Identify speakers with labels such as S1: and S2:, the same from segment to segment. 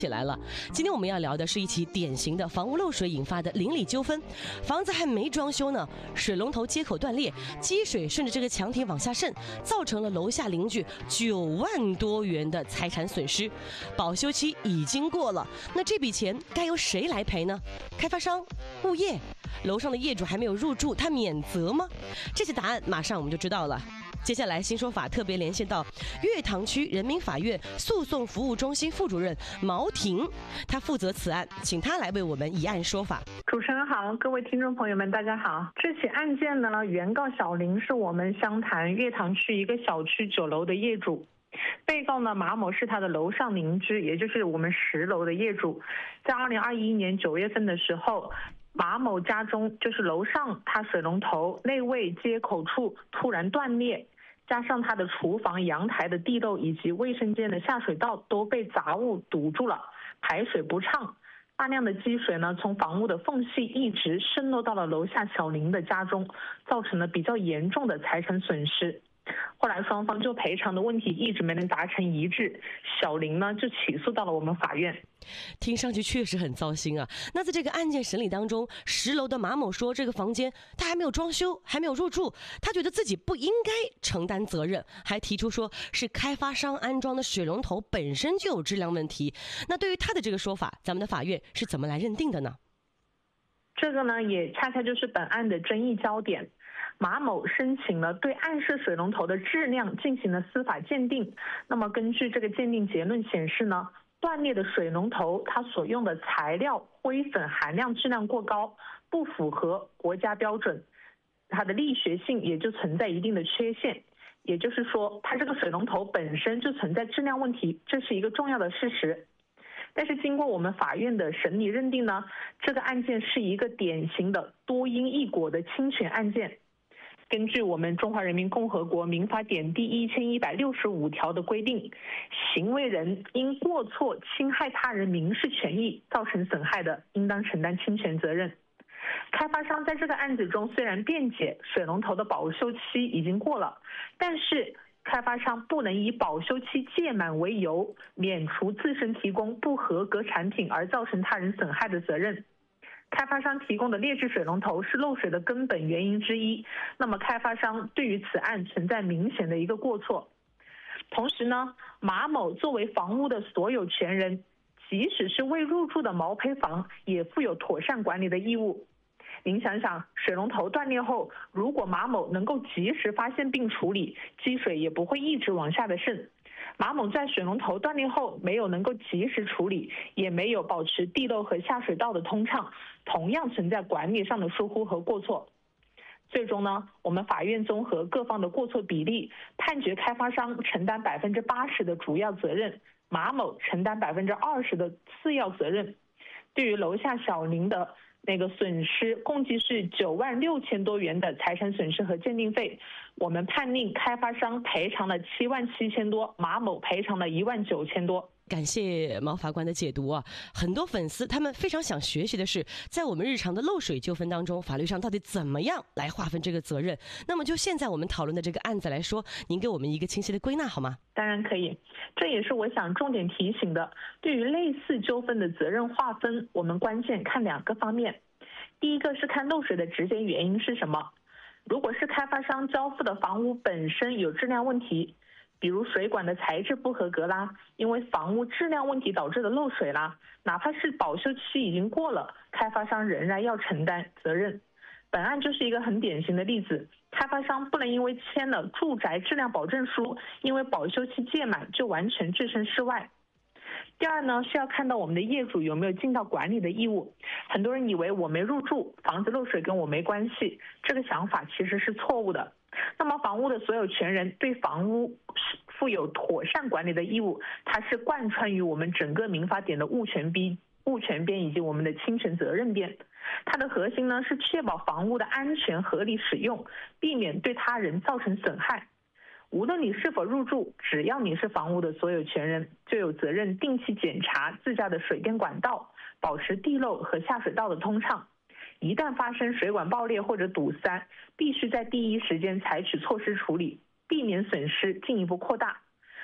S1: 起来了，今天我们要聊的是一起典型的房屋漏水引发的邻里纠纷。房子还没装修呢，水龙头接口断裂，积水顺着这个墙体往下渗，造成了楼下邻居9万多元的财产损失。保修期已经过了，那这笔钱该由谁来赔呢？开发商、物业、楼上的业主还没有入住，他免责吗？这些答案马上我们就知道了。接下来新说法特别连线到月塘区人民法院诉讼服务中心副主任毛婷，他负责此案，请他来为我们以案说法。
S2: 主持人好，各位听众朋友们大家好。这起案件呢，原告小林是我们湘潭月塘区一个小区9楼的业主，被告呢马某是他的楼上邻居，也就是我们10楼的业主。在2021年9月份的时候，马某家中就是楼上他水龙头内卫接口处突然断裂，加上他的厨房、阳台的地漏以及卫生间的下水道都被杂物堵住了，排水不畅，大量的积水呢从房屋的缝隙一直渗漏到了楼下小林的家中，造成了比较严重的财产损失。后来双方就赔偿的问题一直没能达成一致，小林呢就起诉到了我们法院。
S1: 听上去确实很糟心啊。那在这个案件审理当中，10楼的马某说，这个房间他还没有装修，还没有入住，他觉得自己不应该承担责任，还提出说是开发商安装的水龙头本身就有质量问题。那对于他的这个说法，咱们的法院是怎么来认定的呢？
S2: 这个呢也恰恰就是本案的争议焦点。马某申请了对暗室水龙头的质量进行了司法鉴定，那么根据这个鉴定结论显示呢，断裂的水龙头它所用的材料灰粉含量质量过高，不符合国家标准，它的力学性也就存在一定的缺陷，也就是说它这个水龙头本身就存在质量问题，这是一个重要的事实。但是经过我们法院的审理认定呢，这个案件是一个典型的多因一果的侵权案件。根据我们中华人民共和国民法典第1165条的规定，行为人因过错侵害他人民事权益造成损害的，应当承担侵权责任。开发商在这个案子中虽然辩解水龙头的保修期已经过了，但是开发商不能以保修期届满为由免除自身提供不合格产品而造成他人损害的责任。开发商提供的劣质水龙头是漏水的根本原因之一，那么开发商对于此案存在明显的一个过错。同时呢，马某作为房屋的所有权人，即使是未入住的毛坯房也负有妥善管理的义务。您想想，水龙头断裂后，如果马某能够及时发现并处理，积水也不会一直往下的渗。马某在水龙头断裂后没有能够及时处理，也没有保持地漏和下水道的通畅，同样存在管理上的疏忽和过错。最终呢，我们法院综合各方的过错比例，判决开发商承担80%的主要责任，马某承担20%的次要责任。对于楼下小林的那个损失共计是9万6千多元的财产损失和鉴定费，我们判令开发商赔偿了7万7千多，马某赔偿了1万9千多。
S1: 感谢毛法官的解读啊！很多粉丝他们非常想学习的是，在我们日常的漏水纠纷当中，法律上到底怎么样来划分这个责任？那么就现在我们讨论的这个案子来说，您给我们一个清晰的归纳好吗？
S2: 当然可以，这也是我想重点提醒的。对于类似纠纷的责任划分，我们关键看2个方面。第一个是看漏水的直接原因是什么。如果是开发商交付的房屋本身有质量问题，比如水管的材质不合格啦，因为房屋质量问题导致的漏水啦，哪怕是保修期已经过了，开发商仍然要承担责任。本案就是一个很典型的例子，开发商不能因为签了住宅质量保证书，因为保修期届满就完全置身事外。第二呢，是要看到我们的业主有没有尽到管理的义务。很多人以为我没入住，房子漏水跟我没关系，这个想法其实是错误的。那么房屋的所有权人对房屋负有妥善管理的义务，它是贯穿于我们整个民法典的物权编以及我们的侵权责任编。它的核心呢是确保房屋的安全合理使用，避免对他人造成损害。无论你是否入住，只要你是房屋的所有权人，就有责任定期检查自家的水电管道，保持地漏和下水道的通畅。一旦发生水管爆裂或者堵塞，必须在第一时间采取措施处理，避免损失进一步扩大。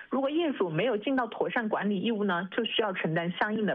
S2: 如果业主没有尽到妥善管理义务呢，就需要承担相应的